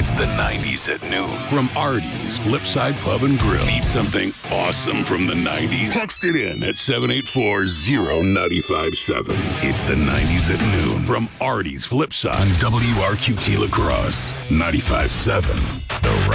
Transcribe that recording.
It's the 90s at noon from Artie's Flipside Pub and Grill. Need something awesome from the 90s? Text it in at 784-0957. It's the 90s at noon from Artie's Flipside. WRQT La Crosse, 95.7. The